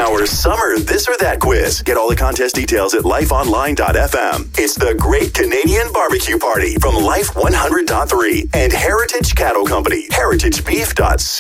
our summer This or That quiz. Get all the contest details at lifeonline.fm. It's the Great Canadian Barbecue Party from Life 100.3 and Heritage Cattle Company, heritagebeef.ca.